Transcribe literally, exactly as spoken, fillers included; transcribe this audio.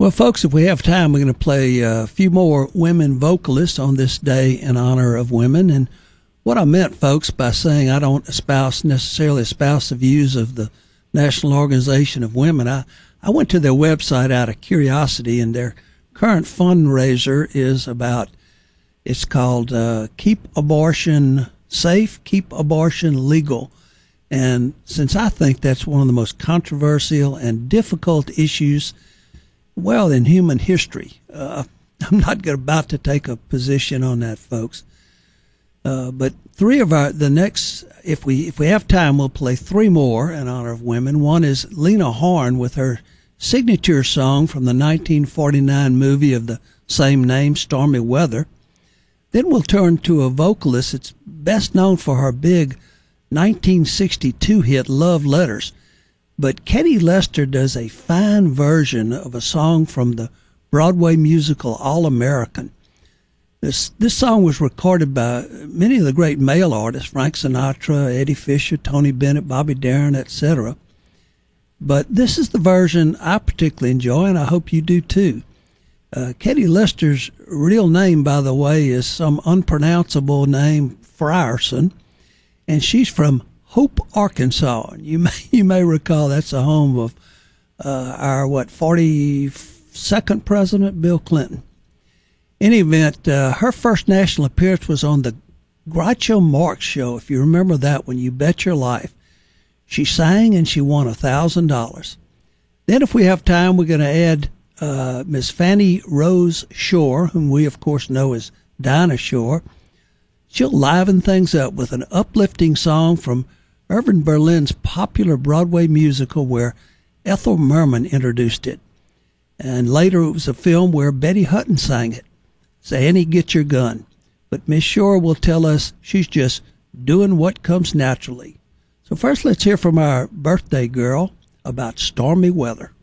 Well, folks, if we have time, we're going to play a few more women vocalists on this day in honor of women. And what I meant, folks, by saying I don't espouse necessarily espouse the views of the National Organization of Women, I, I went to their website out of curiosity, and their current fundraiser is about, it's called uh, Keep Abortion Safe, Keep Abortion Legal. And since I think that's one of the most controversial and difficult issues, well, in human history, uh, I'm not about to take a position on that, folks. Uh, but three of our, the next, if we if we have time, we'll play three more in honor of women. One is Lena Horne with her signature song from the nineteen forty-nine movie of the same name, Stormy Weather. Then we'll turn to a vocalist that's best known for her big nineteen sixty-two hit Love Letters. But Katie Lester does a fine version of a song from the Broadway musical All-American. This this song was recorded by many of the great male artists, Frank Sinatra, Eddie Fisher, Tony Bennett, Bobby Darin, et cetera. But this is the version I particularly enjoy, and I hope you do too. Uh, Katie Lester's real name, by the way, is some unpronounceable name, Frierson, and she's from Hope, Arkansas. You may you may recall that's the home of uh, our what forty-second president, Bill Clinton. In any event, uh, her first national appearance was on the Groucho Marx show. If you remember that one, You Bet Your Life. She sang and she won a thousand dollars. Then, if we have time, we're going to add uh, Miss Fannie Rose Shore, whom we of course know as Dinah Shore. She'll liven things up with an uplifting song from Irving Berlin's popular Broadway musical where Ethel Merman introduced it. And later it was a film where Betty Hutton sang it. Say, Annie, get your gun. But Miss Shore will tell us she's just doing what comes naturally. So first let's hear from our birthday girl about stormy weather.